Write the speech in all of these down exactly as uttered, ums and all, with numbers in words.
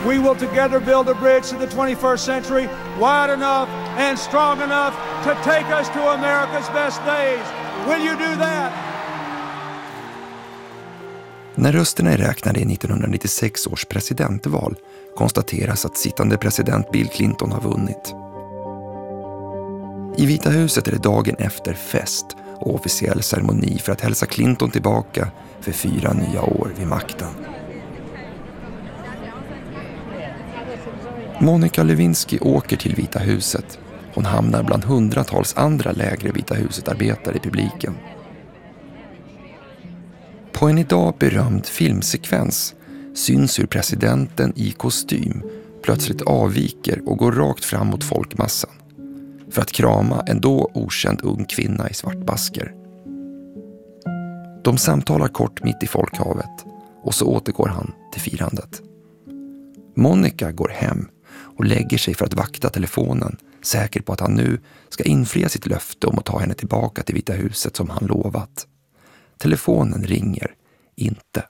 We will together build a bridge to the twenty-first century wide enough and strong enough to take us to America's best days. Will you do that? När rösterna är räknade i nittonhundranittiosex års presidentval konstateras att sittande president Bill Clinton har vunnit. I Vita huset är det dagen efter fest och officiell ceremoni för att hälsa Clinton tillbaka för fyra nya år vid makten. Monica Lewinsky åker till Vita huset. Hon hamnar bland hundratals andra lägre Vita huset-arbetare i publiken. På en idag berömd filmsekvens syns hur presidenten i kostym plötsligt avviker och går rakt fram mot folkmassan för att krama en då okänd ung kvinna i svartbasker. De samtalar kort mitt i folkhavet och så återgår han till firandet. Monica går hem och lägger sig för att vakta telefonen, säker på att han nu ska infria sitt löfte om att ta henne tillbaka till Vita huset som han lovat. Telefonen ringer inte.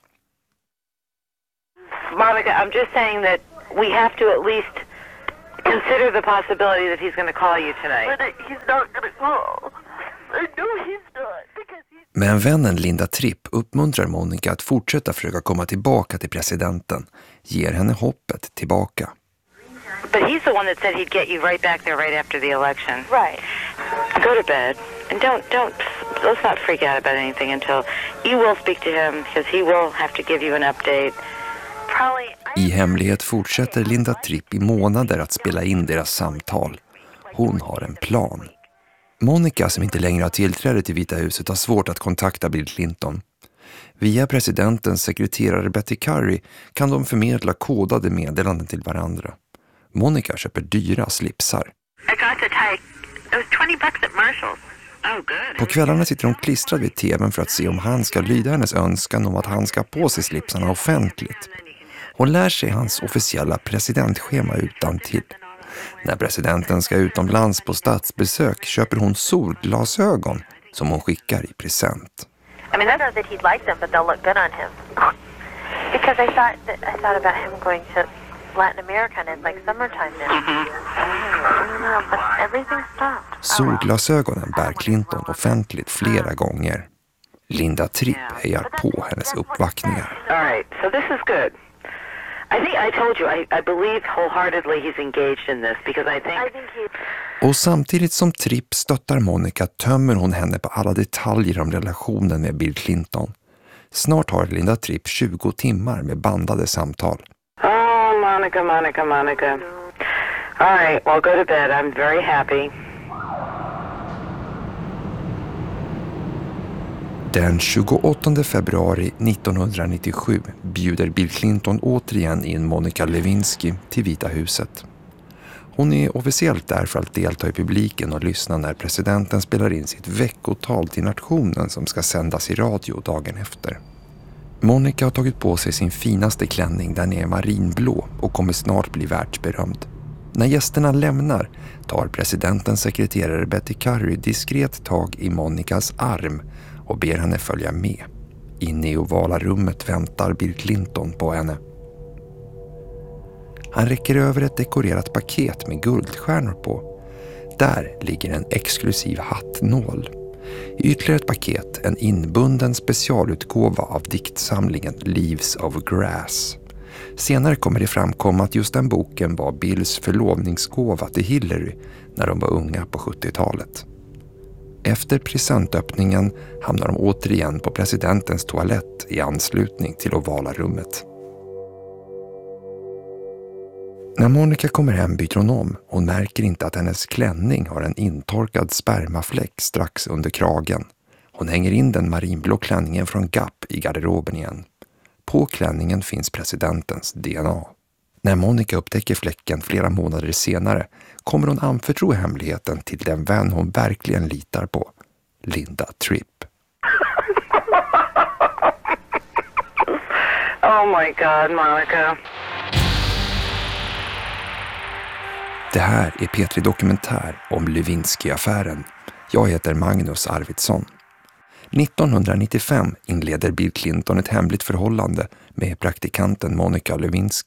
Monica, I'm just saying that we have to at least consider the possibility that he's going to call you tonight. But he's not going to call. No, he's not. Because he's... Men vännen Linda Tripp uppmuntrar Monica att fortsätta försöka komma tillbaka till presidenten, ger henne hoppet tillbaka. But he's the one that said he'd get you right back there right after the election. Right. Go to bed and don't don't let's not freak out about anything until you will speak to him because he will have to give you an update. I hemlighet fortsätter Linda Tripp i månader att spela in deras samtal. Hon har en plan. Monica, som inte längre har tillträde till Vita huset, har svårt att kontakta Bill Clinton. Via presidentens sekreterare Betty Curry kan de förmedla kodade meddelanden till varandra. Monica köper dyra slipsar. I got to take it was twenty bucks at Marshall's. Oh, good. På kvällarna sitter hon klistrad vid tvn för att se om han ska lyda hennes önskan om att han ska på sig slipsarna offentligt. Hon lär sig hans officiella presidentschema utan till. När presidenten ska utomlands på statsbesök köper hon solglasögon som hon skickar i present. I mean, I know that he'd like them, but they'll look good on him. Because I thought that, I thought about him going to Latin America and it's like summertime now. Mm-hmm. I don't know, but everything stopped. Solglasögonen bär Clinton offentligt flera gånger. Linda Tripp hejar på hennes uppvaktningar. All right, so this is good. I think I told you, I, I believe wholeheartedly he's engaged in this because I think... I think he... Och samtidigt som Tripp stöttar Monica tömmer hon henne på alla detaljer om relationen med Bill Clinton. Snart har Linda Tripp tjugo timmar med bandade samtal. Oh, Monica, Monica, Monica. All right, well, go to bed. I'm very happy. Den tjugoåttonde februari nittonhundranittiosju bjuder Bill Clinton återigen in Monica Lewinsky till Vita huset. Hon är officiellt där för att delta i publiken och lyssna när presidenten spelar in sitt veckotal till nationen som ska sändas i radio dagen efter. Monica har tagit på sig sin finaste klänning, den är marinblå och kommer snart bli världsberömd. När gästerna lämnar tar presidentens sekreterare Betty Curry diskret tag i Monicas arm och ber henne följa med. Inne i ovala rummet väntar Bill Clinton på henne. Han räcker över ett dekorerat paket med guldstjärnor på. Där ligger en exklusiv hattnål. I ytterligare ett paket en inbunden specialutgåva av diktsamlingen Leaves of Grass. Senare kommer det framkomma att just den boken var Bills förlovningsgåva till Hillary när de var unga på sjuttiotalet. Efter presentöppningen hamnar de återigen på presidentens toalett i anslutning till ovala rummet. När Monica kommer hem byter hon om. Hon märker inte att hennes klänning har en intorkad spermafläck strax under kragen. Hon hänger in den marinblå klänningen från Gap i garderoben igen. På klänningen finns presidentens D N A. När Monica upptäcker fläcken flera månader senare kommer hon anförtro hemligheten till den vän hon verkligen litar på, Linda Tripp. Oh my God, Monica. Det här är P tre Dokumentär om Lewinsky-affären. Jag heter Magnus Arvidsson. nittonhundranittiofem inleder Bill Clinton ett hemligt förhållande med praktikanten Monica Lewinsky.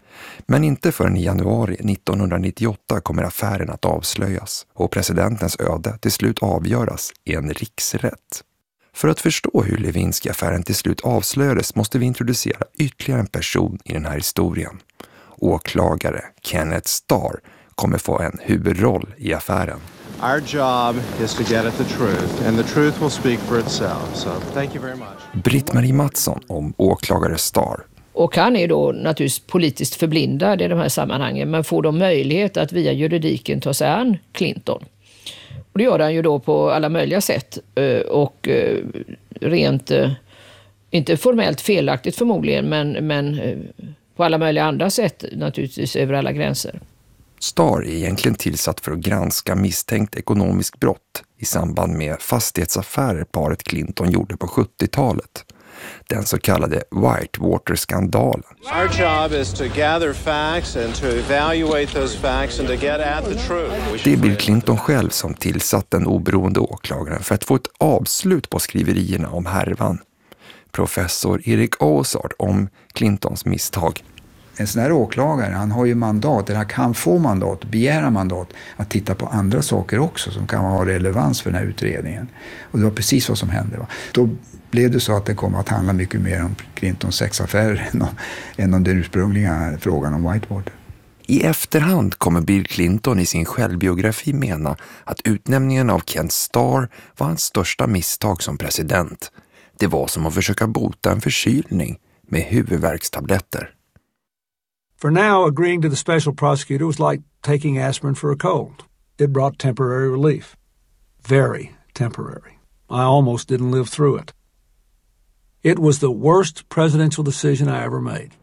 Men inte förrän i januari nittonhundranittioåtta kommer affären att avslöjas och presidentens öde till slut avgöras i en riksrätt. För att förstå hur Lewinsky-affären till slut avslöjades måste vi introducera ytterligare en person i den här historien. Åklagare Kenneth Starr kommer få en huvudroll i affären. Our job is to get at the truth, and the truth will speak for itself. So thank you very much. Britt-Marie Mattsson om åklagare Starr. Och han är då naturligtvis politiskt förblindad i de här sammanhangen, men får då möjlighet att via juridiken ta sig an Clinton. Och det gör han ju då på alla möjliga sätt och rent, inte formellt felaktigt förmodligen, men, men på alla möjliga andra sätt naturligtvis över alla gränser. Starr är egentligen tillsatt för att granska misstänkt ekonomisk brott i samband med fastighetsaffärer paret Clinton gjorde på sjuttiotalet. Den så kallade Whitewater-skandalen. Our job is to gather facts and to evaluate those facts and to get at the truth. Det är Bill Clinton själv som tillsatt den oberoende åklagaren för att få ett avslut på skriverierna om härvan. Professor Eric Ozard om Clintons misstag. En sån här åklagare, han har ju mandat, eller han kan få mandat, begära mandat att titta på andra saker också som kan ha relevans för den här utredningen. Och det var precis vad som hände. Va? Då blev det så att det kom att handla mycket mer om Clintons sexaffärer än om, än om den ursprungliga frågan om Whitewater. I efterhand kommer Bill Clinton i sin självbiografi mena att utnämningen av Kent Starr var hans största misstag som president. Det var som att försöka bota en förkylning med huvudvärkstabletter. For now, agreeing to the special prosecutor was like taking aspirin for a cold. It brought temporary relief. Very temporary. I almost didn't live through it. It was the worst presidential decision I ever made.